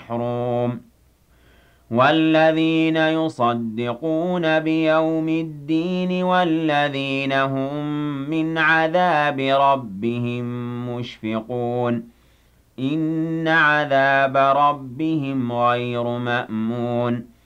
مَحْرُومٌ وَالَّذِينَ يُصَدِّقُونَ بِيَوْمِ الدِّينِ وَالَّذِينَ هُم مِّنْ عَذَابِ رَبِّهِم مُّشْفِقُونَ إِنَّ عَذَابَ رَبِّهِمْ غَيْرُ مَأْمُونٍ